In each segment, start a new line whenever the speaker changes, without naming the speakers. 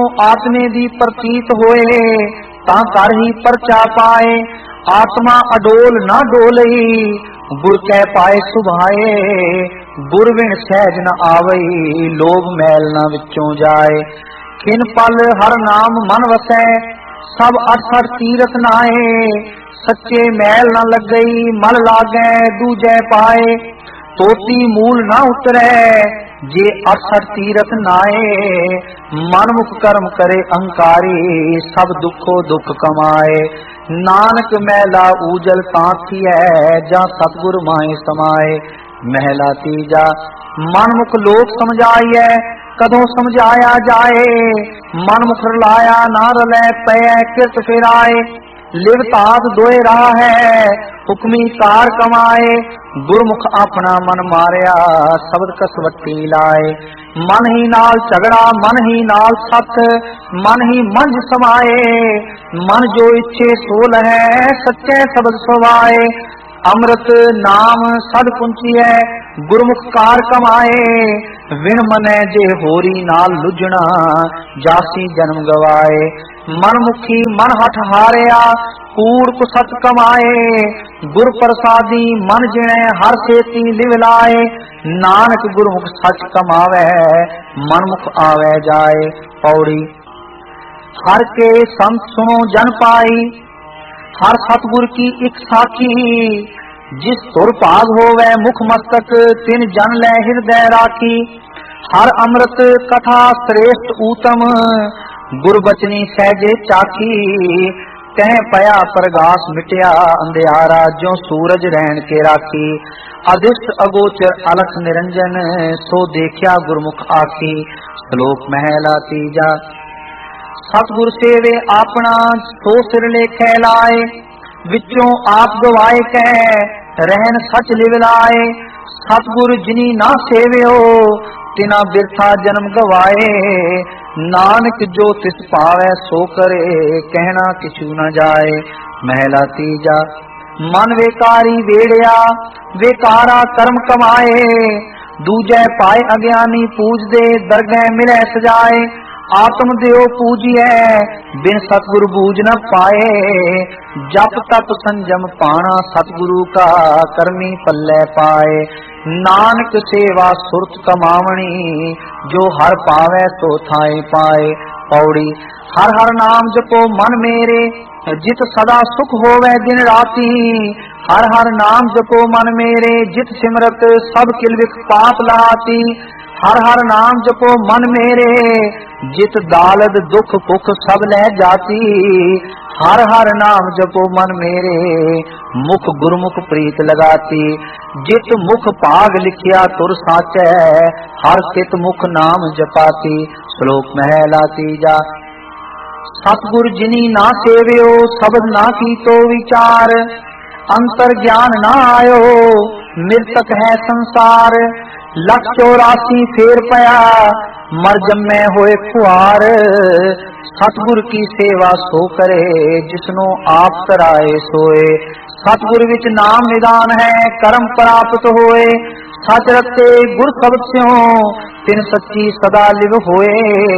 आत्मे दी प्रतीत होए ता कर ही परचा पाए। आत्मा अडोल ना डोलई गुर कै पाए सुभाए। गुर बिन सहज न आवई लोभ मैल न विचों जाए। खिन पल हर नाम मन वसै सब 68 तीरथ नाए। सच्चे मैल न लगई मल लागै दूजै पाए। तोती मूल न उतरै जे 68 तीरथ नाए। मन मुख कर्म करे अहंकारी सब दुखो दुख कमाए। नानक मैला ऊजल तांथी है जा सतगुर माए समाए। महला तीजा मन मुख लोक समझाइए कदों समझाया जाए। मन मुख रलाया ना रलै पै किरत फिराए। लिवतात दोए राह है हुक्मी कार कमाए। गुरमुख अपना मन मारिया शब्द कसवट्टी लाए। मन ही नाल झगड़ा मन ही नाल सत मन ही मंझ समाए। मन जो इच्छे सो लहै सच्चे शब्द सुभाए। अमृत नाम सद कुंची है गुरमुख कार कमाए। विण मनै जे होरी नाल लुझना जासी जन्म गवाए। मन मुखी मन हठ हारिया कूड़ कुसत कमाए। गुर प्रसादी मन जिणे हर सेती लिवलाए। नानक गुरमुख सच कमावे मन मुख आवे जाए। पौड़ी हर के संत सुनो जन पाई हर सतगुर की एक साखी। जिस तुर भाग होवे मुख मस्तक तिन जन लै हृदय राखी। हर अमृत कथा श्रेष्ठ ऊतम गुर बचनी सहजे चाखी। कह पया प्रगास मिटया अंधियारा ज्यों सूरज रहन के राखी। अदिष्ट अगोचर अलख निरंजन सो देखिया गुरमुख आखी। श्लोक महला तीजा सतगुर सेवे आपना सो सिर लेखे लाए। विचों आप गवाए कह रहन सच लिवलाए। सतगुर जिनी ना सेवियो तिना बिरथा जन्म गवाए। नानक जो तिस पावे सो करे कहना किछु न जाए। महला तीजा मन वेकारी वेड़िया वेकारा कर्म कमाए। दूजै पाए अज्ञानी पूज दे दरगह मिले सजाए। आत्म देव पूजिए बिन सतगुरु बूझ न पाए। जप तप संजम पाना सतगुरु का कर्मी पल्ले पाए। नानक सेवा सुरत कमावणी जो हर पावे तो थाए पाए। पौड़ी हर हर नाम जपो मन मेरे जित सदा सुख होवे दिन राती। हर हर नाम जपो मन मेरे जित सिमरत सब किलविख पाप लहाती। हर हर नाम जपो मन मेरे जित दालद दुख भुख सब लह जाती। हर हर नाम जपो मन मेरे मुख गुरमुख प्रीत लगाती। जित मुख भाग लिखिया तुर साचै हर सित मुख नाम जपाती। श्लोक महला तीजा सतगुर जिनी ना सेवियो शब्द ना कीतो विचार। अंतर ज्ञान ना आयो मृतक है संसार। 184 फेर पया मर जम्मे होए खुआर। सतगुर की सेवा सो करे जिसनो आप कराए सोए। सतगुर विच नाम निदान है कर्म प्राप्त होए। सच रते गुर शब्द स्यों तिन सच्ची सदा लिव होए।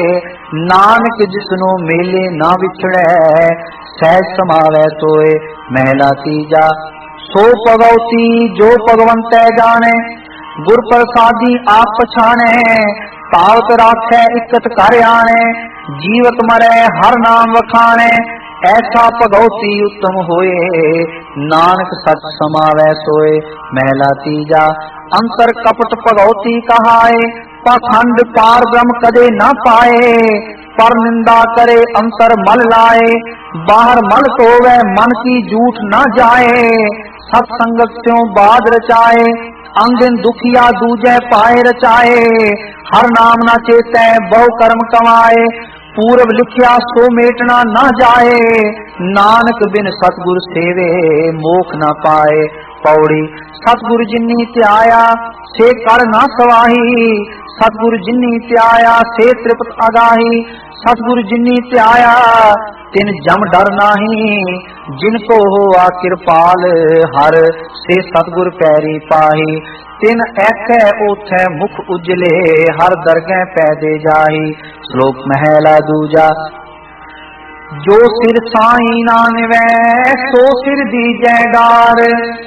नानक जिसनो मेले ना विछड़े सहज समावे सोए। महला तीजा सो भगवती जो भगवंत जाने। गुर प्रसादी आप पछाणे पावत राखै इकत कर आणे। जीवत मरै हर नाम वखाणे ऐसा भगवती उत्तम होए। नानक सच समावै सोए। महला तीजा अंतर कपट भगवती कहाए। पाखंड पार ब्रह्म कदे न पाए। पर निंदा करे अंतर मल लाए। बाहर मल होवे मन की झूठ न जाए। सत्संगत स्यों बाद रचाए। अंगिन दुखिया दूजै पाए रचाए। हर नाम न चेतै बहु कर्म कमाए। पूर्व लिखिया सो मेटना न जाए। नानक बिन सतगुर सेवे मोख न पाए। पौड़ी सतगुर जिन्नी त्याया से कर न सवाही। सतगुरु जिन्नी त्याया से तृप्त अगाही। सतगुरु जिन्नी त्याया तिन जम डर नाही। जिनको होआ कृपाल हर से सतगुर पैरी पाही। तिन ऐकै ओथै मुख उजले हर दरगह पैदे जाही। श्लोक महला दूजा। जो सिर साई नानवै सो सिर दीजै डार।